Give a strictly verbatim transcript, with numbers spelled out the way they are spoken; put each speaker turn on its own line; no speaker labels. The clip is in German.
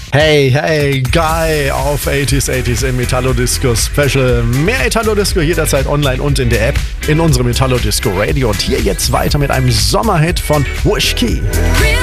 Hey, hey, Guy auf achtziger achtziger im Italo Disco Special. Mehr Italo Disco jederzeit online und in der App in unserem Italo Disco Radio. Und hier jetzt weiter mit einem Sommerhit von Wishkey.